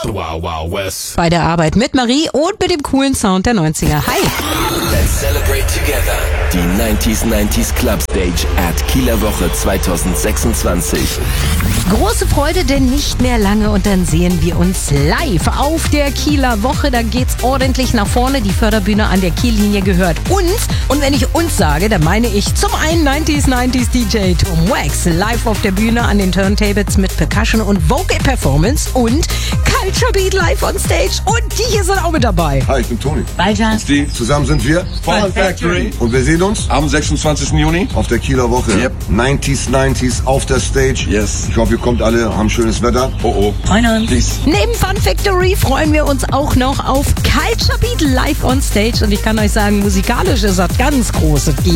Wow Wow West. Bei der Arbeit mit Marie und mit dem coolen Sound der 90er. Hi! Let's celebrate together. Die 90s Club Stage at Kieler Woche 2026. Große Freude, denn nicht mehr lange und dann sehen wir uns live auf der Kieler Woche. Da geht's ordentlich nach vorne. Die Förderbühne an der Kiellinie gehört uns. Und wenn ich uns sage, dann meine ich zum einen 90s DJ Tom Wax live auf der Bühne an den Turntables mit Percussion und Vocal Performance und Culture Beat live on Stage. Und die hier sind auch mit dabei. Hi, ich bin Toni. Baljan. Steve. Zusammen sind wir Fun Factory. und wir sehen uns Am 26. Juni. auf der Kieler Woche. Yep. 90s auf der Stage. Yes. Ich hoffe, ihr kommt alle, haben schönes Wetter. Oh. Freuen uns. Peace. Neben Fun Factory freuen wir uns auch noch auf Culture Beat live on Stage. Und ich kann euch sagen, musikalisch ist das ganz großes Kino.